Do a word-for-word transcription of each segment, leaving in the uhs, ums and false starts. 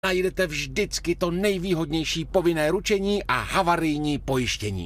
najdete vždycky to nejvýhodnější povinné ručení a havarijní pojištění.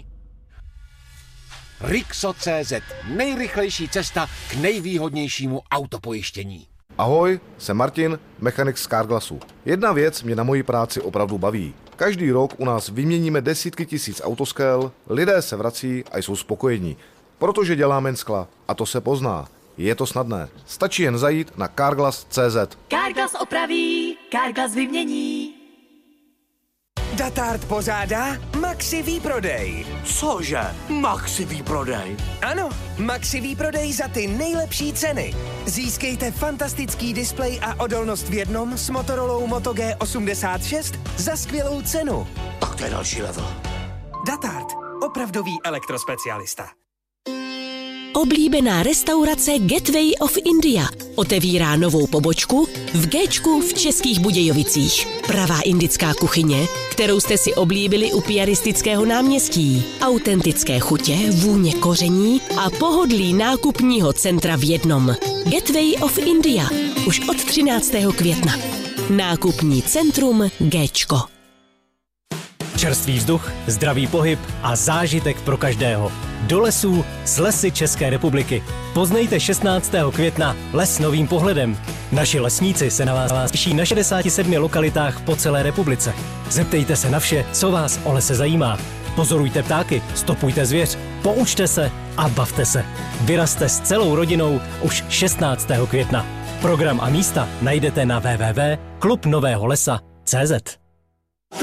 Rixo tečka cé zet. Nejrychlejší cesta k nejvýhodnějšímu autopojištění. Ahoj, jsem Martin, mechanik z Carglassu. Jedna věc mě na mojí práci opravdu baví. Každý rok u nás vyměníme desítky tisíc autoskel, lidé se vrací a jsou spokojení. Protože děláme jen skla a to se pozná. Je to snadné. Stačí jen zajít na Carglass tečka cé zet. Carglass opraví, Carglass vymění. Datart pořádá Maxi výprodej. Cože? Maxi výprodej? Ano, Maxi výprodej za ty nejlepší ceny. Získejte fantastický displej a odolnost v jednom s Motorolou Moto G osmdesát šest za skvělou cenu. Tak to je další level. Datart, opravdový elektrospecialista. Oblíbená restaurace Gateway of India otevírá novou pobočku v Géčku v Českých Budějovicích. Pravá indická kuchyně, kterou jste si oblíbili u Piaristického náměstí. Autentické chutě, vůně koření a pohodlí nákupního centra v jednom. Gateway of India už od třináctého května. Nákupní centrum Géčko. Čerstvý vzduch, zdravý pohyb a zážitek pro každého. Do lesů s Lesy České republiky. Poznejte šestnáctého května les novým pohledem. Naši lesníci se na vás těší na šedesáti sedmi lokalitách po celé republice. Zeptejte se na vše, co vás o lese zajímá. Pozorujte ptáky, stopujte zvěř, poučte se a bavte se. Vyrazte s celou rodinou už šestnáctého května. Program a místa najdete na w w w tečka klub nového lesa tečka cé zet.